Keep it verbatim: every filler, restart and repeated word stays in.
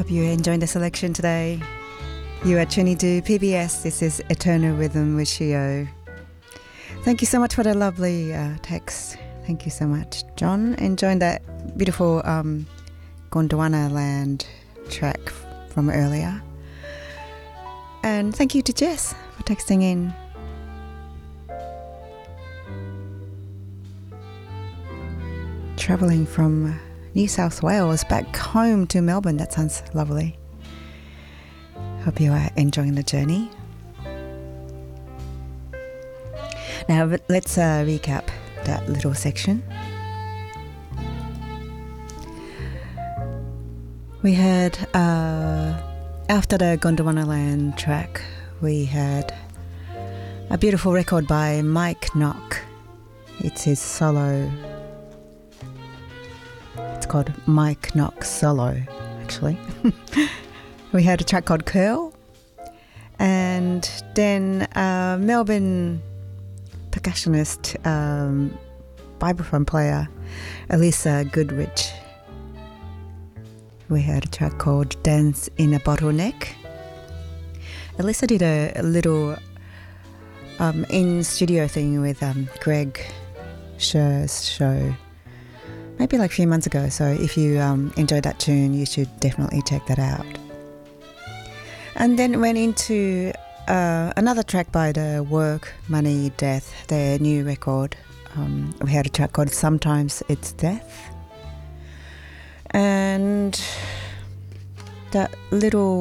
Hope you're enjoying the selection today. You are tuning to P B S. This is Eternal Rhythm with Shio. Thank you so much for the lovely uh, text. Thank you so much, John. Enjoying that beautiful um, Gondwana Land track from earlier. And thank you to Jess for texting in. Travelling from New South Wales back home to Melbourne. That sounds lovely. Hope you are enjoying the journey. Now let's uh, recap that little section. We had, uh, after the Gondwana Land track, we had a beautiful record by Mike Knock. It's his solo. It's called Mike Knock Solo, actually. We had a track called Curl. And then uh, Melbourne percussionist, um, vibraphone player, Elisa Goodrich. We had a track called Dance in a Bottleneck. Elisa did a, a little um, in-studio thing with um, Greg Scher's show, maybe like a few months ago. So if you um, enjoyed that tune, you should definitely check that out. And then went into uh, another track by The Work, Money, Death, their new record. Um, we had a track called Sometimes It's Death. And that little